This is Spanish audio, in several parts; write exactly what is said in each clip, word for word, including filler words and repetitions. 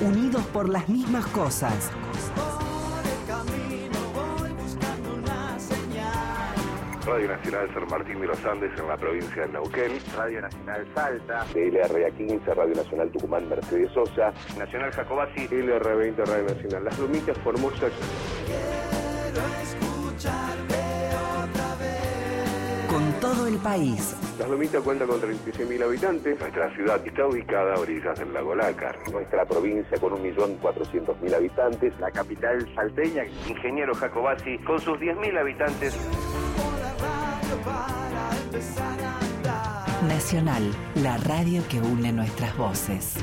unidos por las mismas cosas. Radio Nacional San Martín de los Andes en la provincia de Neuquén. Radio Nacional Salta. De L R A quince, Radio Nacional Tucumán Mercedes Sosa. Nacional Jacobasi. L R veinte, Radio Nacional Las Lomitas, Formosa. Quiero escucharte otra vez. Con todo el país. Las Lomitas cuenta con treinta y seis mil habitantes. Nuestra ciudad está ubicada a orillas del lago Lácar. Nuestra provincia con un millón cuatrocientos mil habitantes. La capital salteña, Ingeniero Jacobasi, con sus diez mil habitantes. Para empezar a andar. Nacional, la radio que une nuestras voces.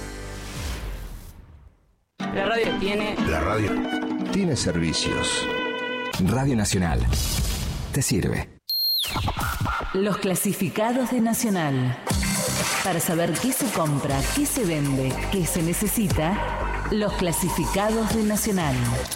La radio tiene... La radio tiene servicios. Radio Nacional te sirve. Los clasificados de Nacional. Para saber qué se compra, qué se vende, qué se necesita, los clasificados de Nacional.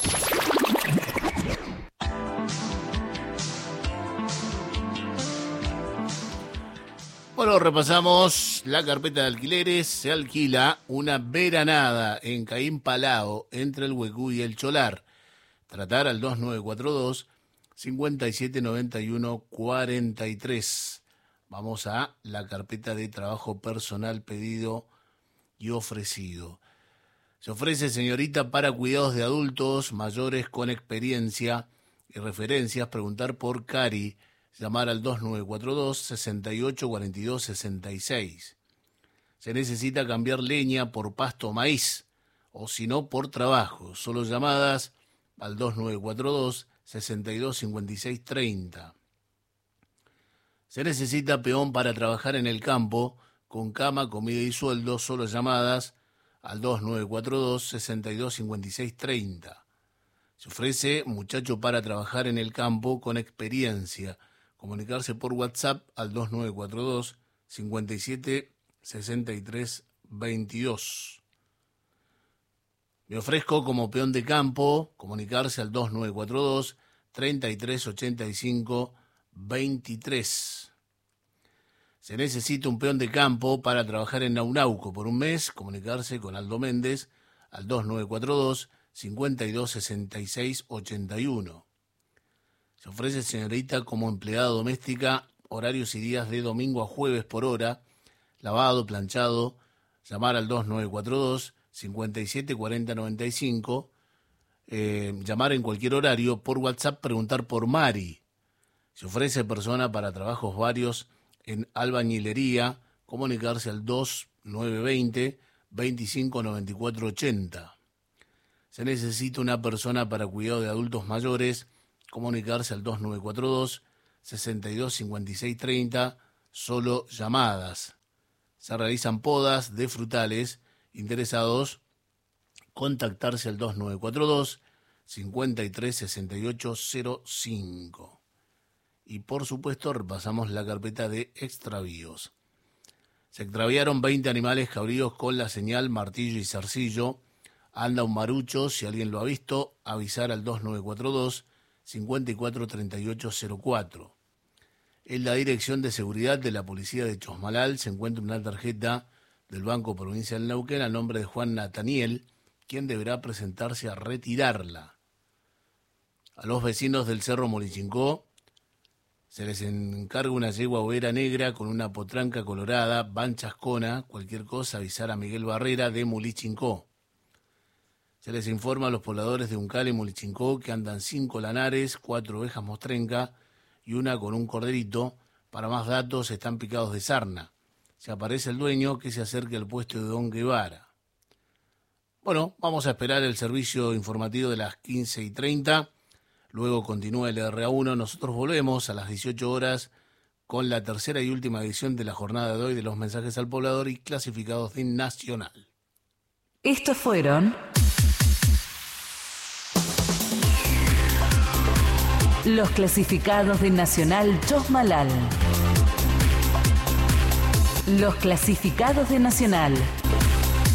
Bueno, repasamos la carpeta de alquileres. Se alquila una veranada en Caín Palao, entre el Huecú y el Cholar. Tratar al dos nueve cuatro dos, cinco siete nueve uno cuatro tres. Vamos a la carpeta de trabajo personal pedido y ofrecido. Se ofrece, señorita, para cuidados de adultos mayores con experiencia y referencias. Preguntar por Cari. Llamar al dos nueve cuatro dos, seis ocho cuatro dos seis seis. Se necesita cambiar leña por pasto o maíz, o si no, por trabajo. Solo llamadas al dos nueve cuatro dos, seis dos cinco seis tres cero. Se necesita peón para trabajar en el campo, con cama, comida y sueldo. Solo llamadas al dos nueve cuatro dos, seis dos cinco seis tres cero. Se ofrece muchacho para trabajar en el campo con experiencia. Comunicarse por WhatsApp al dos nueve cuatro dos, cinco siete seis tres dos dos. Me ofrezco como peón de campo. Comunicarse al dos nueve cuatro dos, treinta y tres ochenta y cinco veintitrés. Se necesita un peón de campo para trabajar en Naunauco por un mes. Comunicarse con Aldo Méndez al dos nueve cuatro dos, cincuenta y dos sesenta y seis ochenta y uno. Se ofrece, señorita, como empleada doméstica, horarios y días de domingo a jueves por hora, lavado, planchado. Llamar al dos nueve cuatro dos, cincuenta y siete cuarenta noventa y cinco. Eh, llamar en cualquier horario. Por WhatsApp preguntar por Mari. Se ofrece persona para trabajos varios en albañilería. Comunicarse al dos nueve veinte, veinticinco noventa y cuatro ochenta. Se necesita una persona para cuidado de adultos mayores. Comunicarse al dos nueve cuatro dos, sesenta y dos cincuenta y seis treinta, solo llamadas. Se realizan podas de frutales. Interesados, contactarse al dos nueve cuatro dos, cincuenta y tres sesenta y ocho cero cinco. Y por supuesto repasamos la carpeta de extravíos. Se extraviaron veinte animales cabríos con la señal martillo y zarcillo. Anda un marucho, si alguien lo ha visto, avisar al dos nueve cuatro dos, cincuenta y cuatro treinta y ocho cero cuatro. En la Dirección de Seguridad de la Policía de Chosmalal se encuentra una tarjeta del Banco Provincial Neuquén a nombre de Juan Nataniel, quien deberá presentarse a retirarla. A los vecinos del Cerro Molichincó se les encarga una yegua overa negra con una potranca colorada, van Chascona, cualquier cosa avisar a Miguel Barrera de Molichincó. Se les informa a los pobladores de Uncal y Molichincó que andan cinco lanares, cuatro ovejas mostrenca y una con un corderito. Para más datos están picados de sarna. Si aparece el dueño, que se acerque al puesto de Don Guevara. Bueno, vamos a esperar el servicio informativo de las quince y treinta. Luego continúa el R A uno. Nosotros volvemos a las dieciocho horas con la tercera y última edición de la jornada de hoy de los mensajes al poblador y clasificados de Nacional. Estos fueron los clasificados de Nacional Chosmalal. Los clasificados de Nacional.